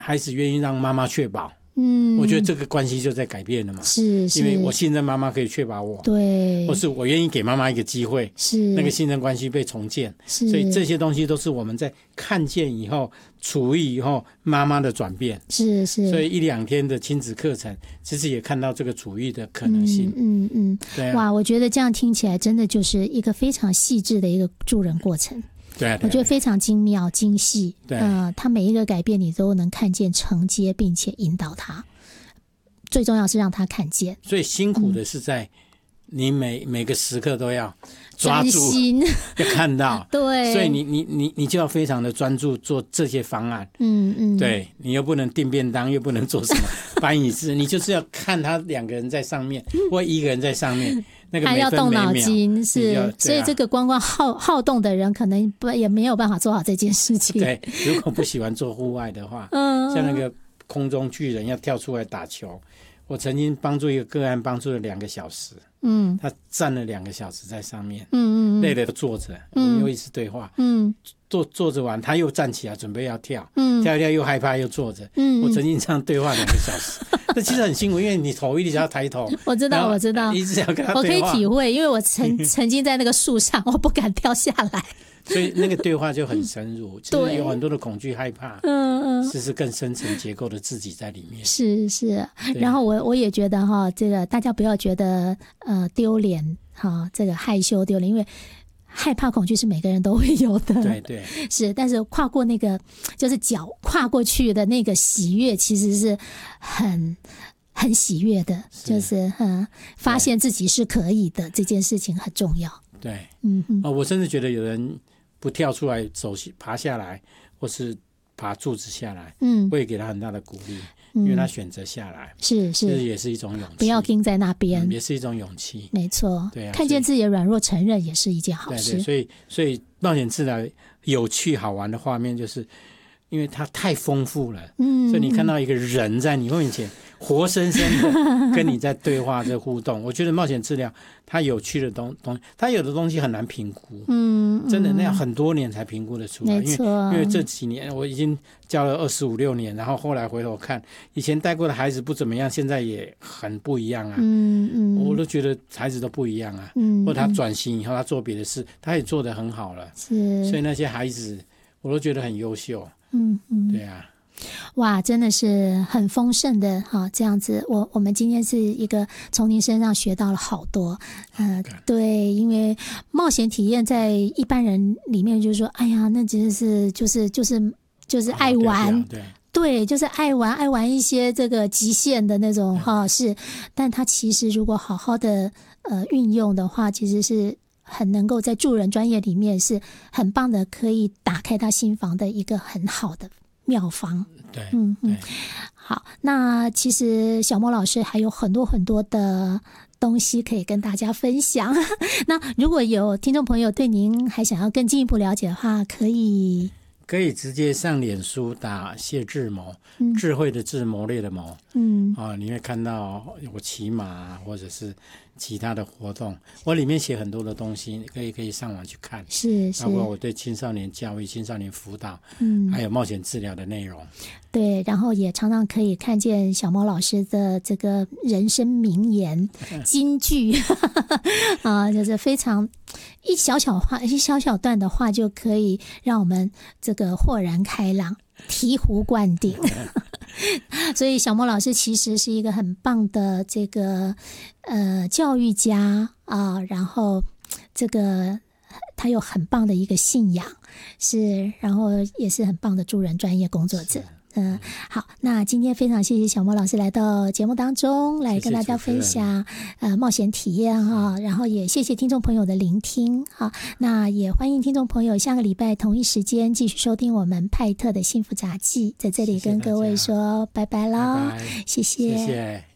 孩子愿意让妈妈确保，我觉得这个关系就在改变了嘛。 是， 因为我信任妈妈可以确保我， 对， 或是我愿意给妈妈一个机会， 是那个信任关系被重建。所以这些东西都是我们在看见以后、处理以后妈妈的转变。 是， 所以1-2天的亲子课程，其实也看到这个处理的可能性。对啊， 哇，我觉得这样听起来真的就是一个非常细致的一个助人过程。 对， 我觉得非常精妙精细。 对， 他每一个改变你都能看见、承接，并且引导他。最重要是让他看见。 所以辛苦的是在你每个时刻都要抓住，要看到。 对， 所以你就要非常的专注做这些方案。对，你又不能订便当，又不能做什么搬椅子，你就是要看他2个人在上面，或1个人在上面。那个还要动脑筋， 是， 所以这个光好动的人，可能也没有办法做好这件事情。 对，如果不喜欢做户外的话，像那个空中巨人要跳出来打球，我曾经帮助一个个案，帮助了2个小时。他站了2个小时在上面，累了就坐着，我们又一直对话。坐着完，他又站起来准备要跳，跳一跳又害怕又坐着。我曾经这样对话2个小时。那其实很辛苦，因为你头一直要抬头。 我知道， 一直要跟他对话。 我可以体会，因为我曾经在那个树上，我不敢跳下来。 所以那个对话就很深入，就是有很多的恐惧、害怕，这是更深层结构的自己在里面。 是，然后我也觉得哈，这个大家不要觉得丢脸哈，这个害羞丢脸，因为害怕恐惧是每个人都会有的。 对， 是，但是跨过那个就是脚跨过去的那个喜悦，其实是很喜悦的，就是发现自己是可以的，这件事情很重要。 对，我甚至觉得有人不跳出来爬下来，或是爬柱子下来，我也给他很大的鼓励，因为他选择下来， 是， 这也是一种勇气， 不要盯在那边， 也是一种勇气。 没错， 对啊， 看见自己的软弱，承认也是一件好事。 对，所以冒险治疗有趣好玩的画面，就是因为它太丰富了，所以你看到一个人在你面前活生生的跟你在对话在互动。我觉得冒险治疗它有趣的东西，它有的东西很难评估，真的那样很多年才评估得出来。因为这几年我已经教了25、26年，然后后来回头看，以前带过的孩子不怎么样，现在也很不一样啊。我都觉得孩子都不一样啊。或者他转型以后，他做别的事，他也做得很好了。 是， 所以那些孩子我都觉得很优秀。对啊。 哇，真的是很丰盛的哈，这样子，我们今天是一个从您身上学到了好多，对，因为冒险体验在一般人里面就是说，哎呀，那其实是就是爱玩，对，就是爱玩一些这个极限的那种哈，是，但他其实如果好好的运用的话，其实是很能够在助人专业里面是很棒的，可以打开他心房的一个很好的妙方。 对， 好，那其实小莫老师还有很多很多的东西可以跟大家分享。那如果有听众朋友对您还想要更进一步了解的话，可以直接上脸书打谢志谋，智慧的智，谋略的谋，你会看到有骑马或者是其他的活动，我里面写很多的东西，可以上网去看， 是， 包括我对青少年教育、青少年辅导，还有冒险治疗的内容。 对，然后也常常可以看见小莫老师的这个人生名言、金句就是非常一小小段的话，就可以让我们这个豁然开朗、醍醐灌顶。所以小莫老师其实是一个很棒的这个教育家啊，然后这个他有很棒的一个信仰，是，然后也是很棒的助人专业工作者。好，那今天非常谢谢小莫老师来到节目当中来跟大家分享冒险体验哈，然后也谢谢听众朋友的聆听哈，那也欢迎听众朋友下个礼拜同一时间继续收听我们派特的幸福杂技，在这里跟各位说拜拜咯，谢谢。